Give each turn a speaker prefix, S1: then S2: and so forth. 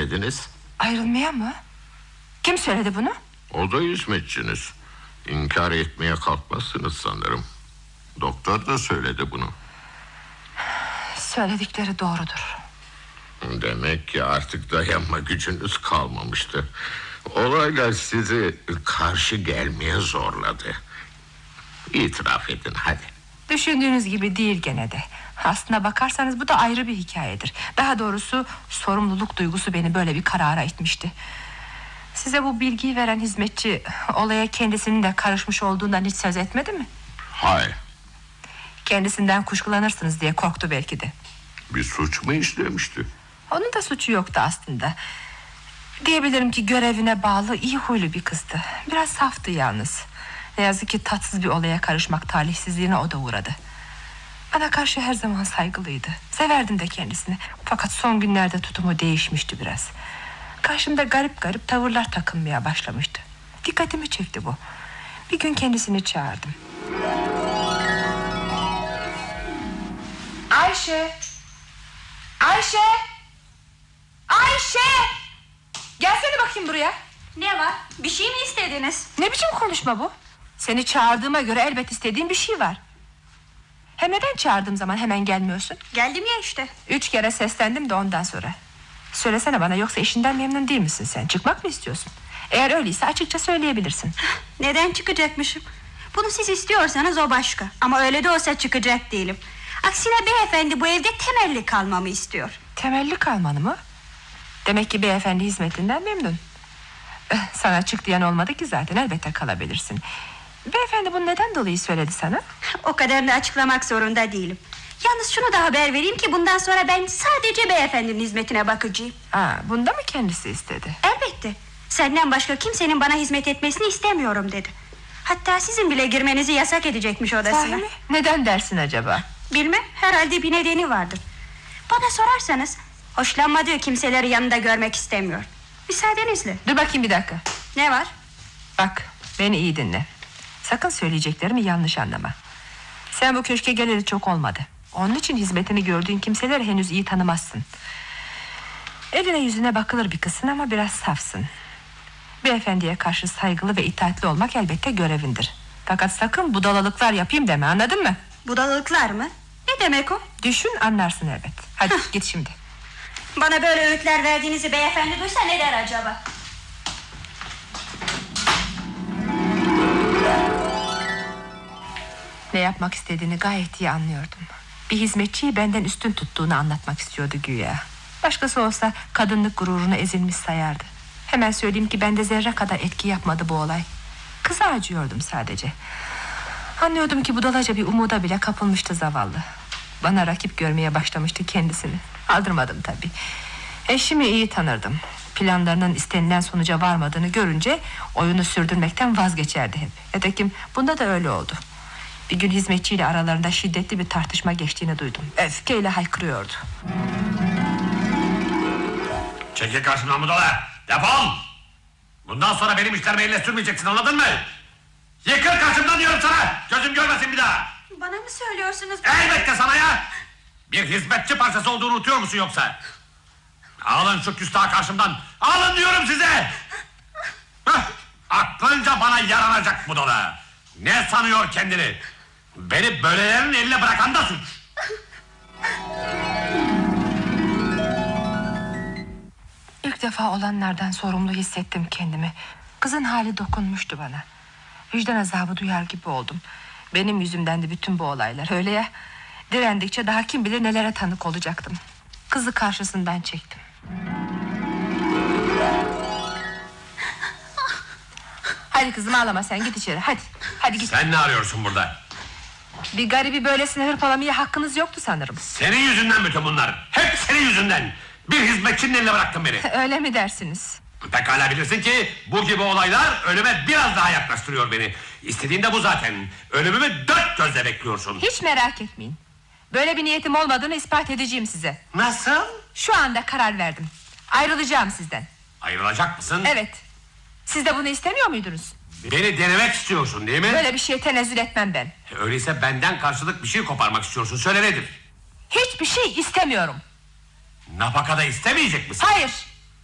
S1: söylediniz?
S2: Ayrılmaya mı? Kim söyledi bunu?
S1: O da hizmetçiniz. İnkar etmeye kalkmazsınız sanırım. Doktor da söyledi bunu.
S2: Söyledikleri doğrudur.
S1: Demek ki artık dayanma gücünüz kalmamıştı. Olaylar sizi karşı gelmeye zorladı. İtiraf edin hadi.
S2: Düşündüğünüz gibi değil gene de. Aslına bakarsanız bu da ayrı bir hikayedir. Daha doğrusu sorumluluk duygusu beni böyle bir karara itmişti. Size bu bilgiyi veren hizmetçi olaya kendisinin de karışmış olduğundan hiç söz etmedi mi?
S1: Hayır.
S2: Kendisinden kuşkulanırsınız diye korktu belki de.
S1: Bir suç mu işlemişti?
S2: Onun da suçu yoktu aslında. Diyebilirim ki görevine bağlı, iyi huylu bir kızdı. Biraz saftı yalnız. Ne yazık ki tatsız bir olaya karışmak talihsizliğine o da uğradı. Bana karşı her zaman saygılıydı. Severdim de kendisini. Fakat son günlerde tutumu değişmişti biraz. Karşımda garip garip tavırlar takınmaya başlamıştı. Dikkatimi çekti bu. Bir gün kendisini çağırdım. Ayşe! Ayşe! Ayşe! Gelsene bakayım buraya.
S3: Ne var? Bir şey mi istediniz?
S2: Ne biçim konuşma bu? Seni çağırdığıma göre elbet istediğin bir şey var. Hem neden çağırdığım zaman hemen gelmiyorsun?
S3: Geldim ya işte.
S2: 3 kere seslendim de ondan sonra. Söylesene bana, yoksa işinden memnun değil misin sen? Çıkmak mı istiyorsun? Eğer öyleyse açıkça söyleyebilirsin.
S3: Neden çıkacakmışım? Bunu siz istiyorsanız o başka. Ama öyle de olsa çıkacak değilim. Aksine beyefendi bu evde temelli kalmamı istiyor.
S2: Temelli kalmanı mı? Demek ki beyefendi hizmetinden memnun. Sana çık diyen olmadı ki zaten, elbette kalabilirsin. Beyefendi bunu neden dolayı söyledi sana?
S3: O kadarını açıklamak zorunda değilim. Yalnız şunu da haber vereyim ki bundan sonra ben sadece beyefendinin hizmetine bakacağım.
S2: Bunda mı kendisi istedi?
S3: Elbette. Senden başka kimsenin bana hizmet etmesini istemiyorum dedi. Hatta sizin bile girmenizi yasak edecekmiş odasına.
S2: Sahi mi? Neden dersin acaba?
S3: Bilmem, herhalde bir nedeni vardır. Bana sorarsanız hoşlanmadığı kimseleri yanında görmek istemiyor. Müsaadenizle.
S2: Dur bakayım bir dakika.
S3: Ne var?
S2: Bak, beni iyi dinle. Sakın söyleyeceklerimi yanlış anlama. Sen bu köşke geleli çok olmadı. Onun için hizmetini gördüğün kimseleri henüz iyi tanımazsın. Eline yüzüne bakılır bir kızsın ama biraz safsın. Beyefendiye karşı saygılı ve itaatli olmak elbette görevindir. Fakat sakın budalalıklar yapayım deme, anladın mı?
S3: Budalalıklar mı? Ne demek o?
S2: Düşün, anlarsın elbet. Hadi git şimdi.
S3: Bana böyle öğütler verdiğinizi beyefendi duysa ne der acaba?
S2: Ne yapmak istediğini gayet iyi anlıyordum. Bir hizmetçiyi benden üstün tuttuğunu anlatmak istiyordu güya. Başkası olsa kadınlık gururunu ezilmiş sayardı. Hemen söyleyeyim ki bende zerre kadar etki yapmadı bu olay. Kıza acıyordum sadece. Anlıyordum ki budalaca bir umuda bile kapılmıştı zavallı. Bana rakip görmeye başlamıştı kendisini. Aldırmadım tabii. Eşimi iyi tanırdım. Planlarının istenilen sonuca varmadığını görünce oyunu sürdürmekten vazgeçerdi hep. Nitekim bunda da öyle oldu. Bir gün hizmetçiyle aralarında şiddetli bir tartışma geçtiğini duydum. Öfkeyle haykırıyordu.
S4: Çekil karşımdan budala! Defol! Bundan sonra benim işlerime elle sürmeyeceksin, anladın mı? Yıkıl karşımdan diyorum sana! Gözüm görmesin bir daha!
S3: Bana mı söylüyorsunuz?
S4: Elbette sana ya! Bir hizmetçi parçası olduğunu unutuyor musun yoksa? Alın şu küstahı karşımdan! Alın diyorum size! Hah, aklınca bana yaranacak budala! Ne sanıyor kendini? Beni böylelerin eline bırakan da suç!
S2: İlk defa olanlardan sorumlu hissettim kendimi. Kızın hali dokunmuştu bana. Vicdan azabı duyar gibi oldum. Benim yüzümden de bütün bu olaylar, öyle ya. Direndikçe daha kim bilir nelere tanık olacaktım. Kızı karşısından çektim. Hadi kızım, ağlama sen, git içeri, hadi. Hadi git.
S4: Sen ne arıyorsun burada?
S2: Bir garibi böylesine hırpalamaya hakkınız yoktu sanırım.
S4: Senin yüzünden bütün bunlar. Hep senin yüzünden. Bir hizmetçinin eline bıraktın beni.
S2: Öyle mi dersiniz?
S4: Pekala bilirsin ki bu gibi olaylar ölüme biraz daha yaklaştırıyor beni. İstediğin de bu zaten. Ölümümü dört gözle bekliyorsun.
S2: Hiç merak etmeyin. Böyle bir niyetim olmadığını ispat edeceğim size.
S4: Nasıl?
S2: Şu anda karar verdim. Ayrılacağım sizden.
S4: Ayrılacak mısın?
S2: Evet. Siz de bunu istemiyor muydunuz?
S4: Beni denemek istiyorsun değil mi?
S2: Böyle bir şeye tenezzül etmem ben.
S4: Öyleyse benden karşılık bir şey koparmak istiyorsun. Söyle nedir?
S2: Hiçbir şey istemiyorum.
S4: Nafaka da istemeyecek misin?
S2: Hayır.